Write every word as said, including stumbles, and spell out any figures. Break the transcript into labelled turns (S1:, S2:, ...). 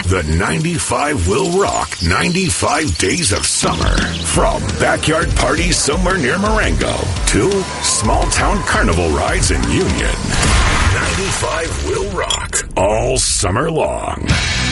S1: The ninety-five will rock ninety-five days of summer. From backyard parties somewhere near Marengo to small town carnival rides in Union. ninety-five will rock all summer long.